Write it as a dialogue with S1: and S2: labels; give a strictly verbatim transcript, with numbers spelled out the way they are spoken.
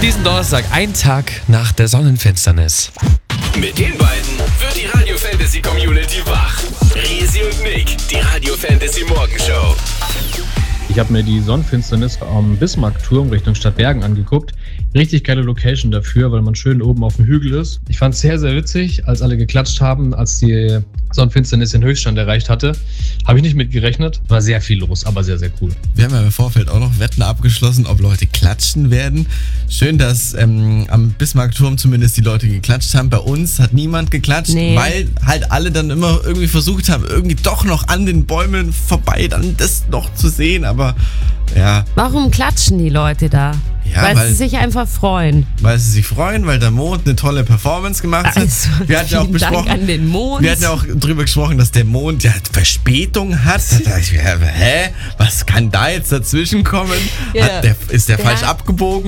S1: diesen Donnerstag, ein Tag nach der Sonnenfinsternis.
S2: Mit den beiden wird die Radio Fantasy Community wach. Resi und Nick, die Radio Fantasy Morgenshow.
S3: Ich habe mir die Sonnenfinsternis am Bismarckturm Richtung Stadtbergen angeguckt. Richtig geile Location dafür, weil man schön oben auf dem Hügel ist. Ich fand es sehr, sehr witzig, als alle geklatscht haben, als die Sonnenfinsternis den Höchststand erreicht hatte. Habe ich nicht mitgerechnet. War sehr viel los, aber sehr, sehr cool.
S4: Wir haben ja im Vorfeld auch noch Wetten abgeschlossen, ob Leute klatschen werden. Schön, dass ähm, am Bismarckturm zumindest die Leute geklatscht haben. Bei uns hat niemand geklatscht,
S5: Nee.
S4: weil halt alle dann immer irgendwie versucht haben, irgendwie doch noch an den Bäumen vorbei dann das noch zu sehen. Aber ja,
S5: Warum klatschen die Leute da?
S4: Ja,
S5: weil,
S4: weil-
S5: sie sich einfach freuen.
S4: weil sie sich freuen, weil der Mond eine tolle Performance gemacht hat.
S5: Also,
S4: wir hatten ja auch
S5: vielen Dank
S4: besprochen,
S5: an den Mond.
S4: wir hatten ja auch drüber gesprochen, dass der Mond ja Verspätung hat. Da dachte ich mir, hä, was kann da jetzt dazwischen kommen?
S5: Ja.
S4: Hat der, ist der,
S5: Der
S4: falsch
S5: hat-
S4: abgebogen?